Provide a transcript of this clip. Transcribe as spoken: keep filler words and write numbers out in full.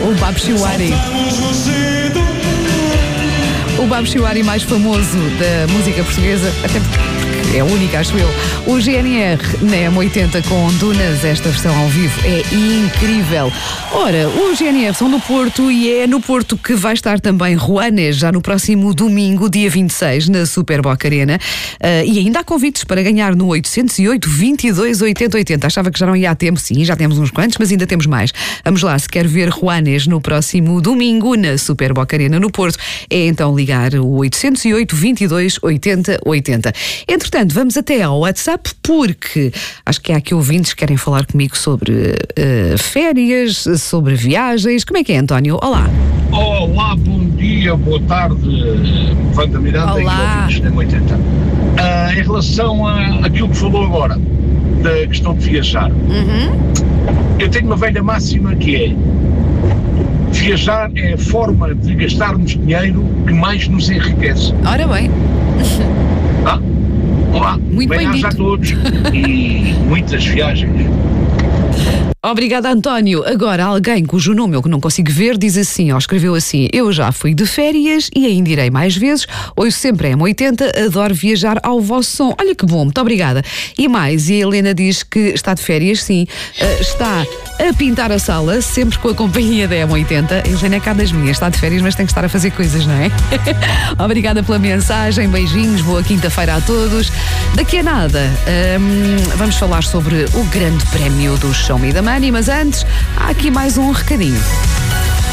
o Babshiwari. O Babshiwari mais famoso da música portuguesa, até porque é a única, acho eu. O G N R na M oitenta com Dunas, esta versão ao vivo é incrível. Ora, o G N R são do Porto e é no Porto que vai estar também Juanes, já no próximo domingo, dia vinte e seis, na Super Boca Arena. Uh, e ainda há convites para ganhar no oitocentos e oito, vinte e dois, oitenta, oitenta. Achava que já não ia a tempo, sim, já temos uns quantos, mas ainda temos mais. Vamos lá, se quer ver Juanes no próximo domingo, na Super Boca Arena, no Porto, é então ligar o oitocentos e oito, vinte e dois, oitenta, oitenta. Entretanto, vamos até ao WhatsApp, porque acho que há aqui ouvintes que querem falar comigo sobre uh, férias, sobre viagens. Como é que é, António? Olá. Olá, bom dia, boa tarde, Wanda Miranda. Olá. E ouvintes da M oitenta. Uh, em relação a aquilo que falou agora, da questão de viajar, Uhum. eu tenho uma velha máxima que é: viajar é a forma de gastarmos dinheiro que mais nos enriquece. Ora bem. Ah? Olá, Muito bem bem-vindos a dito. todos e muitas viagens. Obrigada, António. Agora, alguém cujo nome eu não consigo ver diz assim, ou escreveu assim: eu já fui de férias e ainda irei mais vezes, ouço sempre a M oitenta, adoro viajar ao vosso som. Olha que bom, muito obrigada. E mais, e a Helena diz que está de férias, sim, uh, está a pintar a sala, sempre com a companhia da M oitenta. A Helena é cá das minhas, está de férias, mas tem que estar a fazer coisas, não é? Obrigada pela mensagem, beijinhos, boa quinta-feira a todos. Daqui a nada, um, vamos falar sobre o grande prémio do Show Me the Money, mas antes, há aqui mais um recadinho.